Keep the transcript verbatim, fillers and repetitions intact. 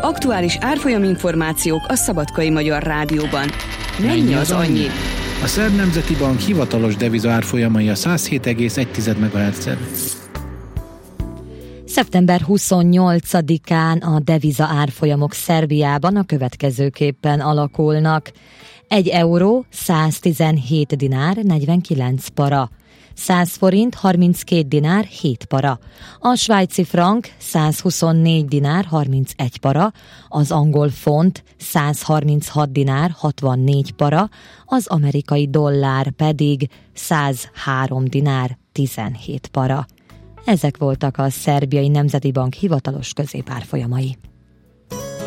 Aktuális árfolyaminformációk a Szabadkai Magyar Rádióban. Mennyi az annyi? A Szerb Nemzeti Bank hivatalos deviza árfolyamai a száz hét egész egy megahertzen. szeptember huszonnyolcadikán a deviza árfolyamok Szerbiában a következőképpen alakulnak. egy euró száztizenhét dinár negyvenkilenc para, száz forint harminckét dinár hét para, a svájci frank százhuszonnégy dinár harmincegy para, az angol font százharminchat dinár hatvannégy para, az amerikai dollár pedig százhárom dinár tizenhét para. Ezek voltak a Szerbiai Nemzeti Bank hivatalos középárfolyamai.